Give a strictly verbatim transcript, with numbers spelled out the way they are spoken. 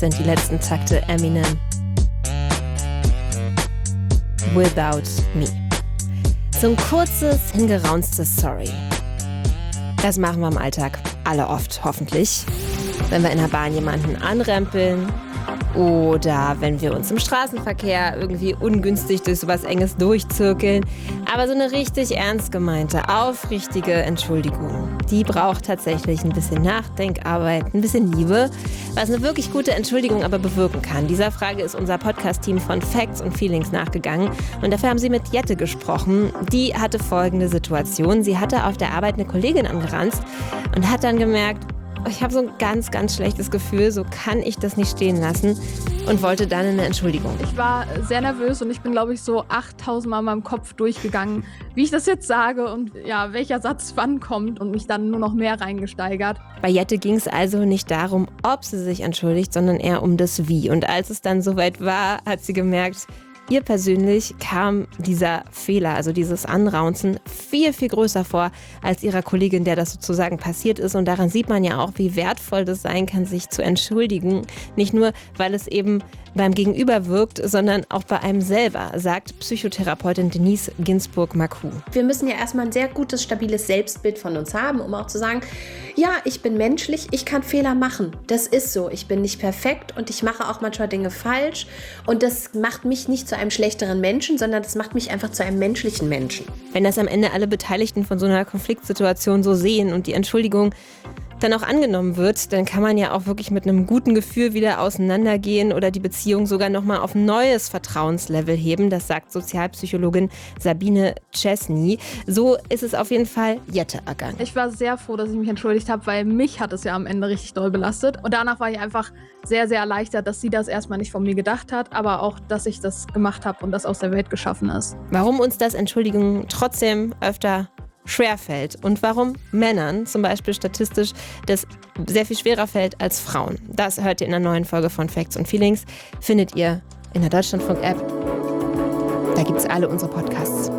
Das sind die letzten Takte Eminem. Without Me. So ein kurzes, hingeraunstes Sorry. Das machen wir im Alltag alle oft, hoffentlich. Wenn wir in der Bahn jemanden anrempeln oder wenn wir uns im Straßenverkehr irgendwie ungünstig durch sowas Enges durchzirkeln. Aber so eine richtig ernst gemeinte, aufrichtige Entschuldigung, die braucht tatsächlich ein bisschen Nachdenkarbeit, ein bisschen Liebe, was eine wirklich gute Entschuldigung aber bewirken kann. Dieser Frage ist unser Podcast-Team von Facts und Feelings nachgegangen und dafür haben sie mit Jette gesprochen. Die hatte folgende Situation. Sie hatte auf der Arbeit eine Kollegin angeranzt und hat dann gemerkt, ich habe so ein ganz, ganz schlechtes Gefühl, so kann ich das nicht stehen lassen und wollte dann eine Entschuldigung. Ich war sehr nervös und ich bin, glaube ich, so achttausend Mal in meinem Kopf durchgegangen, wie ich das jetzt sage und ja, welcher Satz wann kommt und mich dann nur noch mehr reingesteigert. Bei Jette ging es also nicht darum, ob sie sich entschuldigt, sondern eher um das Wie. Und als es dann soweit war, hat sie gemerkt, ihr persönlich kam dieser Fehler, also dieses Anraunzen, viel, viel größer vor als ihrer Kollegin, der das sozusagen passiert ist. Und daran sieht man ja auch, wie wertvoll das sein kann, sich zu entschuldigen. Nicht nur, weil es eben beim Gegenüber wirkt, sondern auch bei einem selber, sagt Psychotherapeutin Denise Ginsburg-Maku. Wir müssen ja erstmal ein sehr gutes, stabiles Selbstbild von uns haben, um auch zu sagen, ja, ich bin menschlich, ich kann Fehler machen. Das ist so. Ich bin nicht perfekt und ich mache auch manchmal Dinge falsch. Und das macht mich nicht zu einem schlechteren Menschen, sondern das macht mich einfach zu einem menschlichen Menschen. Wenn das am Ende alle Beteiligten von so einer Konfliktsituation so sehen und die Entschuldigung dann auch angenommen wird, dann kann man ja auch wirklich mit einem guten Gefühl wieder auseinandergehen oder die Beziehung sogar nochmal auf ein neues Vertrauenslevel heben. Das sagt Sozialpsychologin Sabine Chesney. So ist es auf jeden Fall Jette ergangen. Ich war sehr froh, dass ich mich entschuldigt habe, weil mich hat es ja am Ende richtig doll belastet. Und danach war ich einfach sehr, sehr erleichtert, dass sie das erstmal nicht von mir gedacht hat, aber auch, dass ich das gemacht habe und das aus der Welt geschaffen ist. Warum uns das Entschuldigung trotzdem öfter schwerfällt und warum Männern zum Beispiel statistisch das sehr viel schwerer fällt als Frauen. Das hört ihr in einer neuen Folge von Facts und Feelings. Findet ihr in der Deutschlandfunk-App. Da gibt es alle unsere Podcasts.